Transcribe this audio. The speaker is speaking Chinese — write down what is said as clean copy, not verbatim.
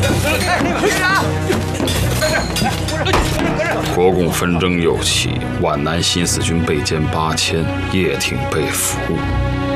国共纷争又起，皖南新四军被歼8000，叶挺被俘。